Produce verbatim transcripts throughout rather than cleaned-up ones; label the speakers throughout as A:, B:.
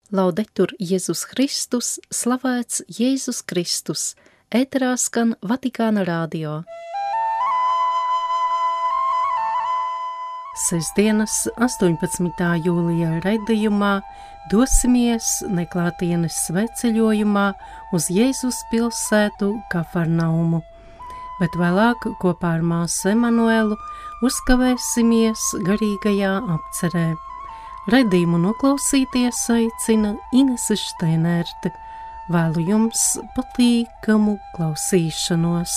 A: Laudetur Jēzus Kristus, slavēts Jēzus Kristus, ēterā skan Vatikāna radio. Sestdienas astoņpadsmitā jūlijā raidījumā dosimies neklātienes sveceļojumā uz Jēzus pilsētu Kafarnaumu, bet vēlāk kopā ar māsu Emanuelu uzkavēsimies garīgajā apcerē. Raidījumu noklausīties aicina Inese Šteinerte. Vēlu jums patīkamu klausīšanos.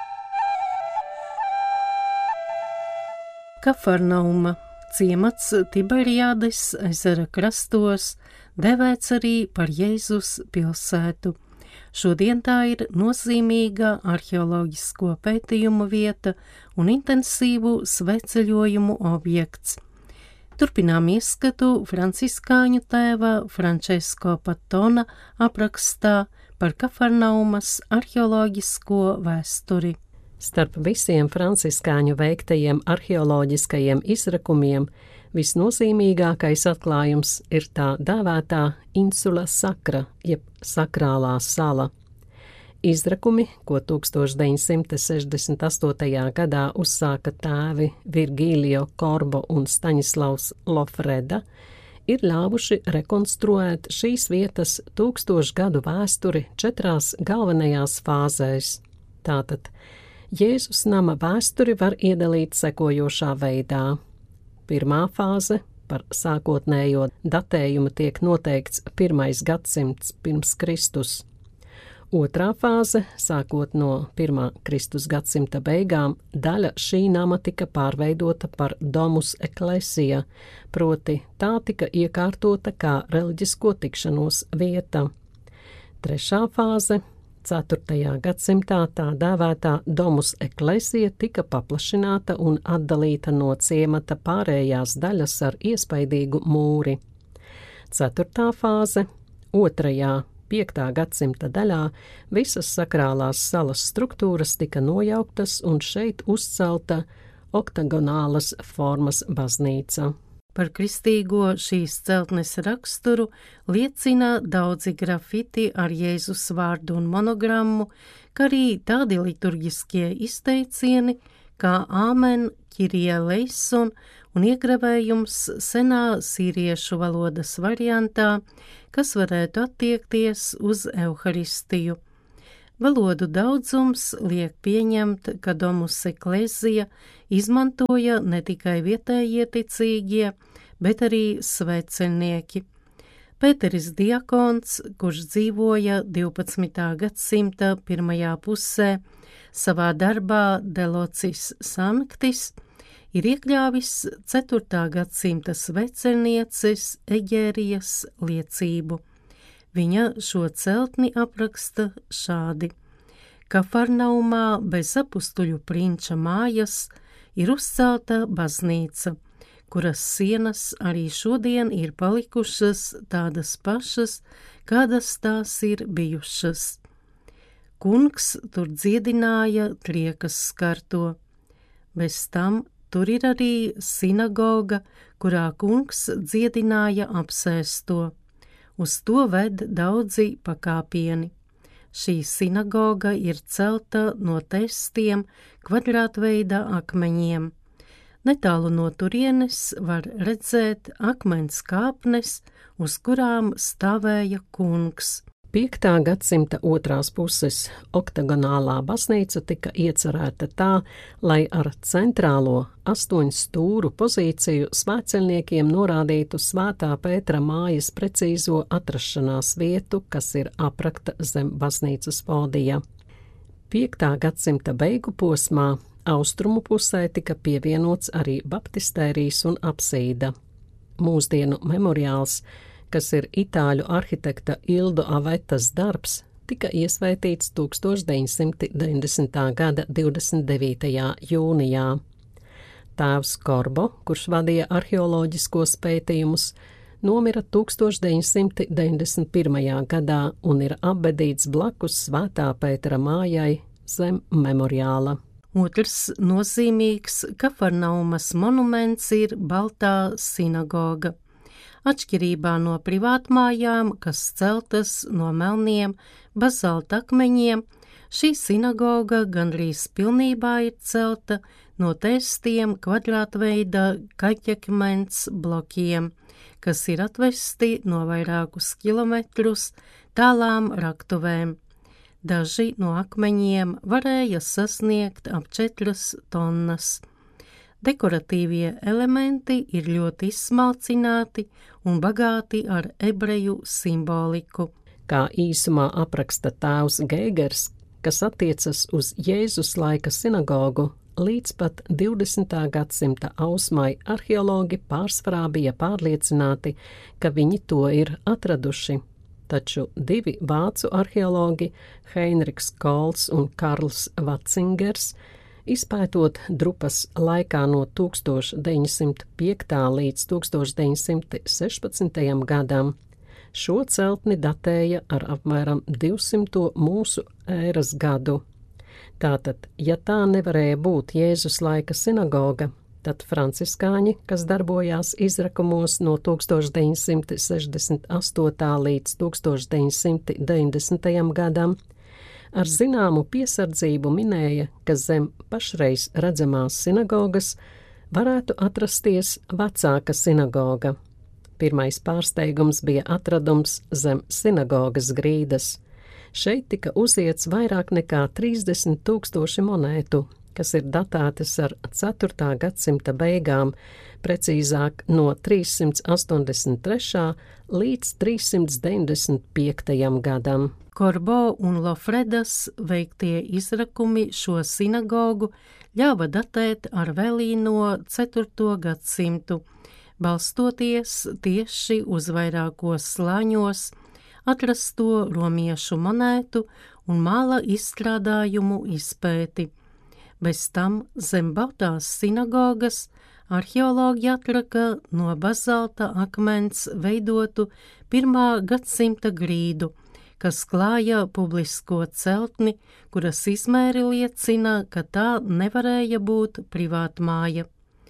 A: Kafarnauma, ciemats Tiberijādes ezera krastos, devēts arī par Jēzus pilsētu. Šodien tā ir nozīmīga arheoloģisko pētījumu vieta un intensīvu sveceļojumu objekts. Turpinām ieskatu franciskāņu tēva Francesco Patona aprakstā par Kafarnaumas arheoloģisko vēsturi.
B: Starp visiem franciskāņu veiktajiem arheoloģiskajiem izrakumiem visnozīmīgākais atklājums ir tā dēvētā Insula Sacra, jeb sakrālā sala. Izrakumi, ko tūkstoš deviņsimt sešdesmit astotajā gadā uzsāka tēvi Virgilio Korbo un Staņislavs Lofreda, ir ļāvuši rekonstruēt šīs vietas tūkstošu gadu vēsturi četrās galvenajās fāzēs. Tātad, Jēzus nama vēsturi var iedalīt sekojošā veidā. Pirmā fāze, par sākotnējo datējumu tiek noteikts pirmais gadsimts pirms Kristus. Otrā fāze, sākot no pirmā Kristus gadsimta beigām, daļa šī nama tika pārveidota par domus ecclesia, proti tā tika iekārtota kā reliģisko tikšanos vieta. Trešā fāze, ceturtajā gadsimtā tā dēvētā domus ecclesia tika paplašināta un atdalīta no ciemata pārējās daļas ar iespaidīgu mūri. Ceturtā fāze, otrajā piektā gadsimta daļā visas sakrālās salas struktūras tika nojauktas un šeit uzcelta oktagonālas formas baznīca.
A: Par kristīgo šīs celtnes raksturu liecina daudzi grafiti ar Jēzus vārdu un monogrammu, kā arī tādi liturģiskie izteicieni, kā āmen, Kyrie eleison un iegravējums senā sīriešu valodas variantā, kas varētu attiekties uz Euharistiju. Valodu daudzums liek pieņemt, ka domus ecclesia izmantoja ne tikai vietējie ticīgie, bet arī svētceļnieki. Pēteris Diakons, kurš dzīvoja divpadsmitā gadsimta pirmajā pusē, savā darbā De Locis Sanctis, ir iekļāvis ceturtā gadsimta sveceļnieces Eģērijas liecību. Viņa šo celtni apraksta šādi. Kafarnaumā bez apustuļu prinča mājas ir uzcelta baznīca, kuras sienas arī šodien ir palikušas tādas pašas, kādas tās ir bijušas. Kungs tur dziedināja triekas skarto. Bez tam tur ir arī sinagoga, kurā kungs dziedināja apsēsto. Uz to ved daudzi pakāpieni. Šī sinagoga ir celta no testiem kvadrātveida akmeņiem. Netālu no turienes var redzēt akmens kāpnes, uz kurām stāvēja kungs.
B: Piektā gadsimta otrās puses oktagonālā baznīca tika iecerēta tā, lai ar centrālo astoņu stūru pozīciju svētceļniekiem norādītu Svētā Pētera mājas precīzo atrašanās vietu, kas ir aprakta zem baznīcas podija. Piektā gadsimta beigu posmā austrumu pusē tika pievienots arī baptistērijas un apsīda. Mūsdienu memoriāls, kas ir itāļu arhitekta Ildo Avetas darbs, tika iesvētīts tūkstoš deviņsimt deviņdesmitā gada divdesmit devītajā jūnijā. Tēvs Korbo, kurš vadīja arheoloģiskos pētījumus, nomira tūkstoš deviņsimt deviņdesmit pirmajā gadā un ir apbedīts blakus Svētā Pētera mājai zem memoriāla.
A: Otrs nozīmīgs Kafarnaumas monuments ir Baltā sinagoga.
C: Atšķirībā no privātmājām, kas celtas no melniem bazalta akmeņiem, šī sinagoga gandrīz pilnībā ir celta no testiem kvadrātveida kaķekmens blokiem, kas ir atvesti no vairākus kilometrus tālām raktuvēm. Daži no akmeņiem varēja sasniegt ap četras tonnas. Dekoratīvie elementi ir ļoti izsmalcināti un bagāti ar ebreju simboliku.
B: Kā īsumā apraksta tēvs Geigers, kas attiecas uz Jēzus laika sinagogu, līdz pat divdesmitā gadsimta ausmai arheologi pārsvarā bija pārliecināti, ka viņi to ir atraduši. Taču divi vācu arheologi, Heinrichs Kols un Karls Vatzingers, izpētot drupas laikā no tūkstoš deviņsimt piektā līdz tūkstoš deviņsimt sešpadsmitajam gadam, šo celtni datēja ar apmēram divsimto mūsu ēras gadu. Tātad, ja tā nevarēja būt Jēzus laika sinagoga, tad franciskāņi, kas darbojās izrakumos no tūkstoš deviņsimt sešdesmit astotā līdz tūkstoš deviņsimt deviņdesmitajam gadam, ar zināmu piesardzību minēja, ka zem pašreiz redzamās sinagogas varētu atrasties vecāka sinagoga. Pirmais pārsteigums bija atradums zem sinagogas grīdas. Šeit tika uziets vairāk nekā trīsdesmit tūkstoši monētu, kas ir datētas ar ceturtā gadsimta beigām, precīzāk no trīssimt astoņdesmit trešā līdz trīssimt deviņdesmit piektajam gadam.
C: Korbo un Lofredas veiktie izrakumi šo sinagogu ļāva datēt ar vēlīno ceturto gadsimtu, balstoties tieši uz vairākos slāņos atrasto romiešu monētu un māla izstrādājumu izpēti. Bez tam zem bautās sinagogas arheologi atraka no bazalta akmens veidotu pirmā gadsimta grīdu, kas klāja publisko celtni, kuras izmēri liecina, ka tā nevarēja būt privātmāja.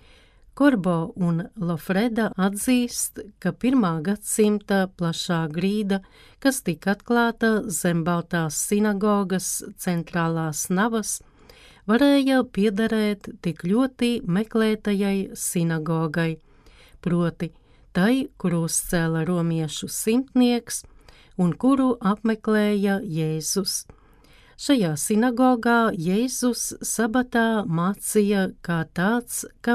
C: Korbo un Lofreda atzīst, ka pirmā gadsimta plašā grīda, kas tika atklāta zem bautās sinagogas centrālās navas, varēja piederēt tik ļoti meklētajai sinagogai, proti tai, kuru uzcēla romiešu simtnieks un kuru apmeklēja Jēzus. Šajā sinagogā Jēzus sabatā mācīja kā tāds, kam